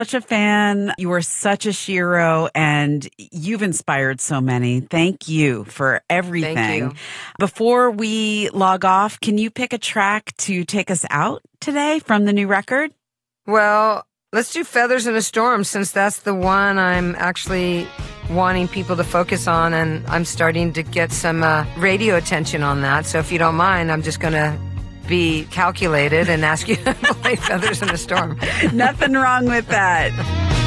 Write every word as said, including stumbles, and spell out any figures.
Such a fan. You are such a shiro, and you've inspired so many. Thank you for everything. Thank you. Before we log off, can you pick a track to take us out today from the new record? Well, let's do Feathers in a Storm, since that's the one I'm actually wanting people to focus on, and I'm starting to get some uh, radio attention on that. So if you don't mind, I'm just going to be calculated and ask you to play Feathers in a Storm. Nothing wrong with that.